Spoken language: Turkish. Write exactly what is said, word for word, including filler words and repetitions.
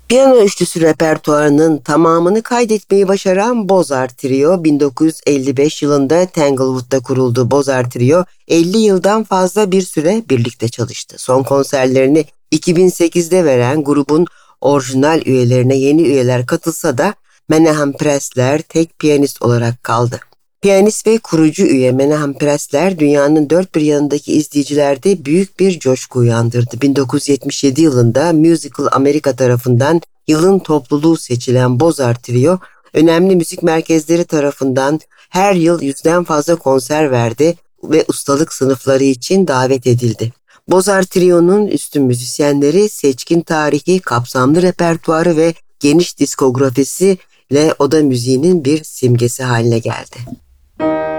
Piyano üçlüsü repertuarının tamamını kaydetmeyi başaran Bozart Trio, bin dokuz yüz elli beş yılında Tanglewood'da kuruldu. Bozart Trio, elli yıldan fazla bir süre birlikte çalıştı. Son konserlerini iki bin sekizde veren grubun orijinal üyelerine yeni üyeler katılsa da Menahem Pressler tek piyanist olarak kaldı. Piyanist ve kurucu üye Menahem Pressler dünyanın dört bir yanındaki izleyicilerde büyük bir coşku uyandırdı. bin dokuz yüz yetmiş yedi yılında Musical America tarafından yılın topluluğu seçilen Bozart Trio, önemli müzik merkezleri tarafından her yıl yüzden fazla konser verdi ve ustalık sınıfları için davet edildi. Bozart Trio'nun üstün müzisyenleri seçkin tarihi, kapsamlı repertuarı ve geniş diskografisi ile oda müziğinin bir simgesi haline geldi.